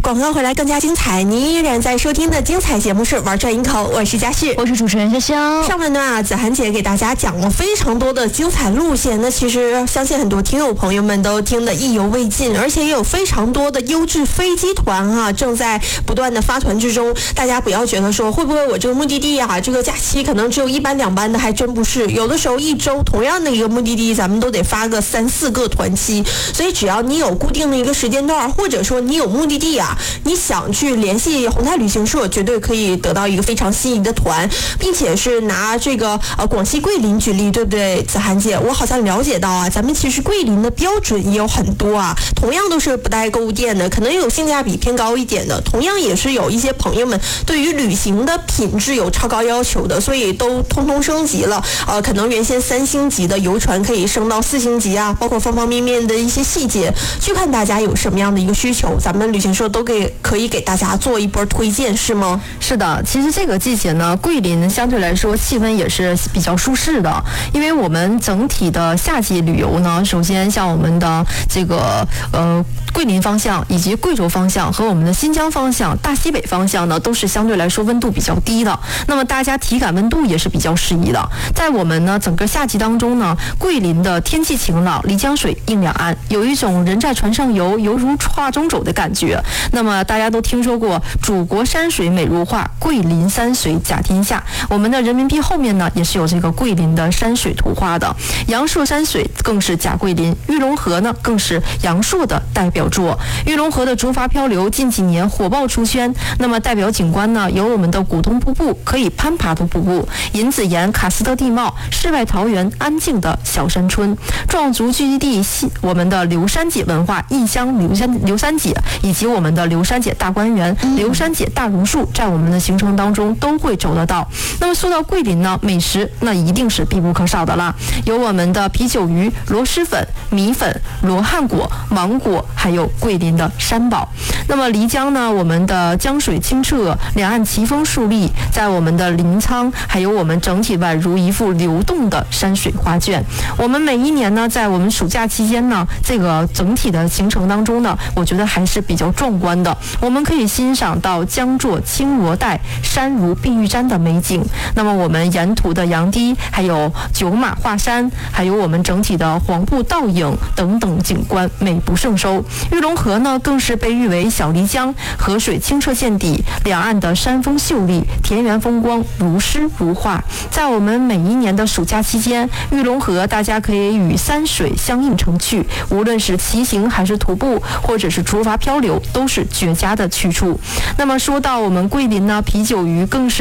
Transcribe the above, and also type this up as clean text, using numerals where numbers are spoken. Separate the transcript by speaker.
Speaker 1: 广告回来更加精彩，你依然在收听的精彩节目是玩转一口，我是佳旭，
Speaker 2: 我是主持人潇潇。
Speaker 1: 上半段啊，子涵姐给大家讲了非常多的精彩路线，那其实相信很多听友朋友们都听得意犹未尽，而且也有非常多的优质飞机团啊正在不断的发团之中。大家不要觉得说会不会我这个目的地啊，这个假期可能只有1班2班的，还真不是，有的时候一周同样的一个目的地，咱们都得发个3、4个团期。所以只要你有固定的一个时间段，或者说你有目的地啊，你想去联系宏泰旅行社，绝对可以得到一个非常心仪的团，并且是拿这个广西桂林举例，对不对？子涵姐，我好像了解到啊，咱们其实桂林的标准也有很多啊，同样都是不带购物店的，可能有性价比偏高一点的，同样也是有一些朋友们对于旅行的品质有超高要求的，所以都通通升级了。可能原先3星级的游船可以升到4星级啊，包括方方面面的一些细节，去看大家有什么样的一个需求，咱们旅行社都可以给大家做一波推荐，是吗？
Speaker 2: 是的，其实这个季节呢，桂林相对来说气温也是比较舒适的，因为我们整体的夏季旅游呢，首先像我们的这个桂林方向以及贵州方向和我们的新疆方向、大西北方向呢，都是相对来说温度比较低的，那么大家体感温度也是比较适宜的。在我们呢整个夏季当中呢，桂林的天气晴朗，漓江水映两岸，有一种人在船上游，犹如画中走的感觉。那么大家都听说过祖国山水美如画，桂林山水甲天下，我们的人民币后面呢也是有这个桂林的山水图画的，阳朔山水更是甲桂林，玉龙河呢更是阳朔的代表作。玉龙河的竹筏漂流近几年火爆出圈，那么代表景观呢有我们的古东瀑布，可以攀爬的瀑布，银子岩喀斯特地貌，世外桃源安静的小山村，壮族聚集地我们的刘三姐文化，异乡刘三姐，以及我们的刘三姐大观园、刘三姐大榕树，在我们的行程当中都会走得到。那么说到桂林呢，美食那一定是必不可少的啦，有我们的啤酒鱼、螺蛳粉、米粉、罗汉果、芒果，还有桂林的山宝。那么漓江呢，我们的江水清澈，两岸奇峰树立，在我们的临沧，还有我们整体宛如一幅流动的山水画卷。我们每一年呢，在我们暑假期间呢，这个整体的行程当中呢，我觉得还是比较壮观的。我们可以欣赏到江作青罗带，山如碧玉簪的美景。那么我们沿途的羊堤，还有九马画山，还有我们整体的黄瀑倒影等等景观，美不胜收。玉龙河呢，更是被誉为小漓江，河水清澈见底，两岸的山峰秀丽，田园风光如诗如画。在我们每一年的暑假期间，玉龙河大家可以与山水相映成趣，无论是骑行还是徒步，或者是竹筏漂流，都是绝佳的去处。那么说到我们桂林呢，啤酒鱼更是